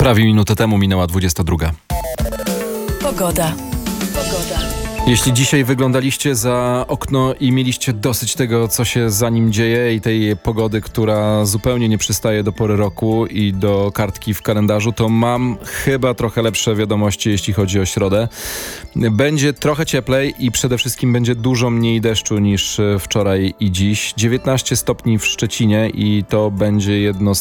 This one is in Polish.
Prawie minutę temu minęła 22. Pogoda. Jeśli dzisiaj wyglądaliście za okno i mieliście dosyć tego, co się za nim dzieje i tej pogody, która zupełnie nie przystaje do pory roku i do kartki w kalendarzu, to mam chyba trochę lepsze wiadomości, jeśli chodzi o środę. Będzie trochę cieplej i przede wszystkim będzie dużo mniej deszczu niż wczoraj i dziś. 19 stopni w Szczecinie i to będzie jedno z